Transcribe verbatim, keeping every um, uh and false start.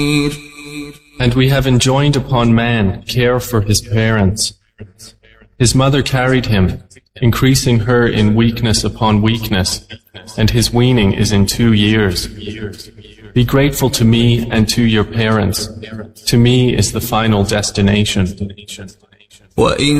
And we have enjoined upon man care for his parents. His mother carried him, increasing her in weakness upon weakness, and his weaning is in two years. Be grateful to me and to your parents. To me is the final destination. وَإِن